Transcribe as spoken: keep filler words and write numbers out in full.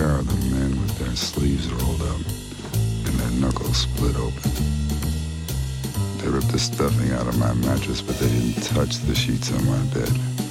Where are the men with their sleeves rolled up and their knuckles split open? They ripped the stuffing out of my mattress, but they didn't touch the sheets on my bed.